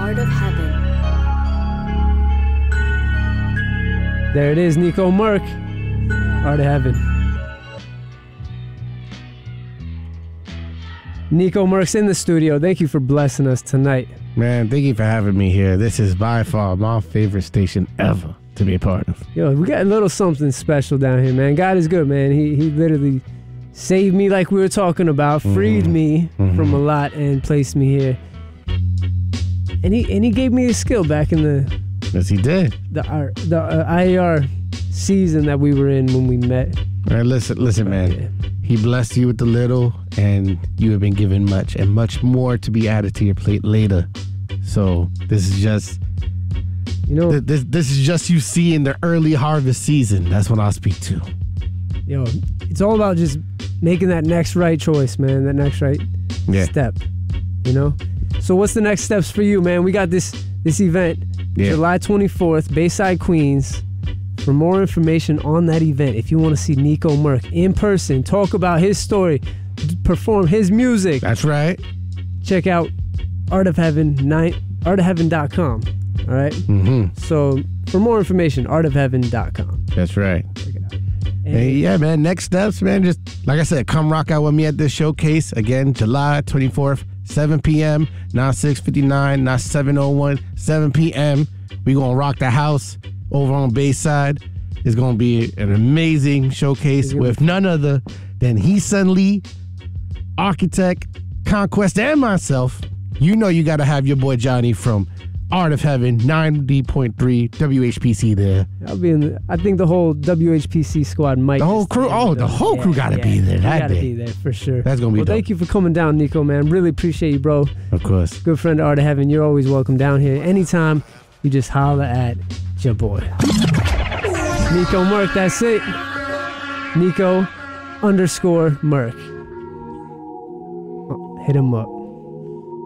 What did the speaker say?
Art of Heaven. There it is, Nico Merck, Art of Heaven. Nico Merck's in the studio. Thank you for blessing us tonight. Man, thank you for having me here. This is by far my favorite station ever to be a part of. Yo, we got a little something special down here, man. God is good, man. He literally saved me like we were talking about, freed me from a lot and placed me here. And he gave me a skill back in the Yes, he did. the IAR season that we were in when we met. All right, listen, man. Yeah. He blessed you with the little, and you have been given much, and much more to be added to your plate later. So this is just, this is just you seeing the early harvest season. That's what I'll speak to. Yo, it's all about just making that next right choice, man. That next right step. So what's the next steps for you, man? We got this event, July 24th, Bayside, Queens. For more information on that event, if you want to see Nico Merck in person, talk about his story, perform his music. That's right. Check out Art of Heaven, artofheaven.com. All right? So for more information, artofheaven.com. That's right. Check it out. Hey, yeah, man. Next steps, man. Just like I said, come rock out with me at this showcase. Again, July 24th, 7 p.m., not 6:59, not 7:01, 7 p.m. We going to rock the house over on Bayside. It's going to be an amazing showcase with none other than Heesun Lee, Architect, Conquest, and myself. You know you got to have your boy Johnny from Art of Heaven, 90.3 WHPC there. I'll be I think the whole WHPC squad might. The whole crew? Oh, the whole crew got to be there that gotta day. be there for sure. That's going to be dope. Thank you for coming down, Nico, man. Really appreciate you, bro. Of course. Good friend of Art of Heaven. You're always welcome down here. Anytime, you just holler at your boy. Nico Merck, that's it. Nico _Merck. Hit him up.